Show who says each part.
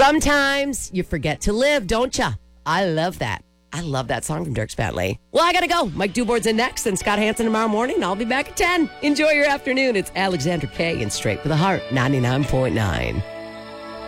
Speaker 1: Sometimes you forget to live, don't you? I love that. I love that song from Dierks Bentley. Well, I got to go. Mike Dubourd's in next, and Scott Hansen tomorrow morning. I'll be back at 10. Enjoy your afternoon. It's Alexandra Kay and Straight for the Heart, 99.9.